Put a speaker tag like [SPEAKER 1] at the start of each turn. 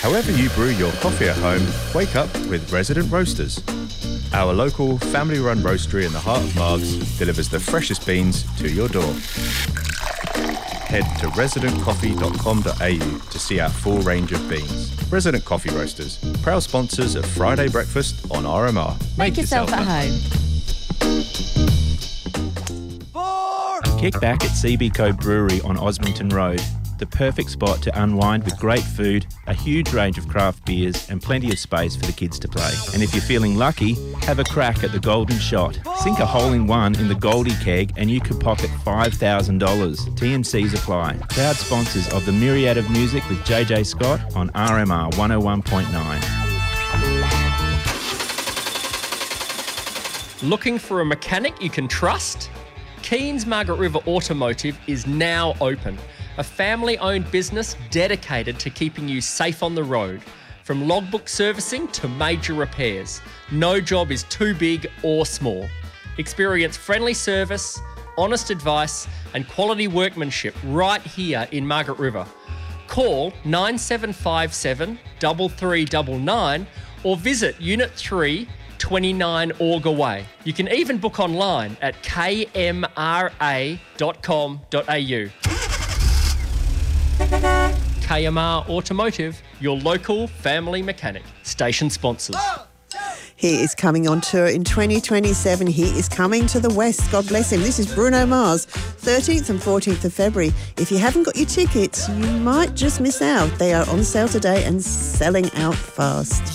[SPEAKER 1] However you brew your coffee at home, wake up with Resident Roasters. Our local, family-run roastery in the heart of Margs delivers the freshest beans to your door. Head to residentcoffee.com.au to see our full range of beans. Resident Coffee Roasters, proud sponsors of Friday Breakfast on RMR.
[SPEAKER 2] Make yourself at home.
[SPEAKER 3] Kick back at CB Co Brewery on Osmington Road. The perfect spot to unwind with great food, a huge range of craft beers and plenty of space for the kids to play. And if you're feeling lucky, have a crack at the Golden Shot. Sink a hole in one in the Goldie Keg and you could pocket $5,000. T&Cs apply. Proud sponsors of the Myriad of Music with JJ Scott on RMR 101.9.
[SPEAKER 4] Looking for a mechanic you can trust? Keens Margaret River Automotive is now open. A family-owned business dedicated to keeping you safe on the road. From logbook servicing to major repairs, no job is too big or small. Experience friendly service, honest advice and quality workmanship right here in Margaret River. Call 9757 3399 or visit Unit 3, 29 Auger Way. You can even book online at kmra.com.au. KMR Automotive, your local family mechanic. Station sponsors.
[SPEAKER 5] He is coming on tour in 2027. He is coming to the West. God bless him. This is Bruno Mars, 13th and 14th of February. If you haven't got your tickets, you might just miss out. They are on sale today and selling out fast.